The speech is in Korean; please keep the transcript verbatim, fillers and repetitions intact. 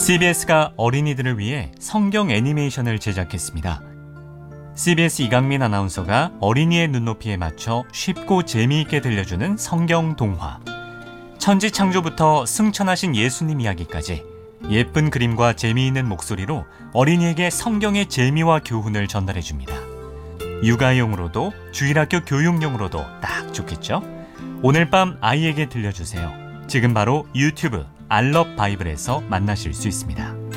씨비에스가 어린이들을 위해 성경 애니메이션을 제작했습니다. 씨비에스 이강민 아나운서가 어린이의 눈높이에 맞춰 쉽고 재미있게 들려주는 성경 동화. 천지 창조부터 승천하신 예수님 이야기까지 예쁜 그림과 재미있는 목소리로 어린이에게 성경의 재미와 교훈을 전달해줍니다. 육아용으로도 주일학교 교육용으로도 딱 좋겠죠? 오늘 밤 아이에게 들려주세요. 지금 바로 유튜브 알럽 바이블에서 만나실 수 있습니다.